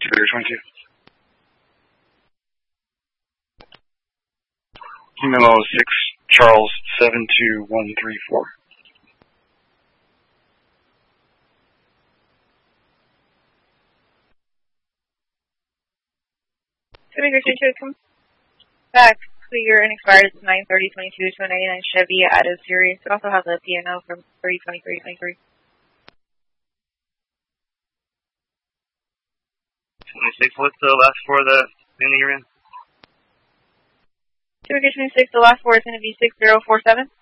Figure 22. Memo 6, Charles 72134. Figure 22, come back. Figure unexpired is 9/30/22 to an 89 Chevy out of series. It also has a P&O from 3/23/23. 26, what's the last four of the thing that you're in? Figure 26, the last four is going to be 6047.